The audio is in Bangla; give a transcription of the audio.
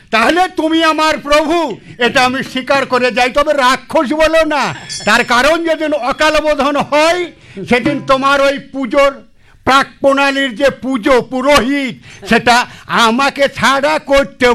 তাহলে তুমি আমার প্রভু, এটা আমি স্বীকার করে যাই। তবে রাক্ষস বলো না, তার কারণ যেদিন অকাল বোধন হয় সেদিন তোমার ওই পুজোর প্রাক প্রণালীর যে পুজো পুরোহিত, সেটা আমাকে ছাড়া করতে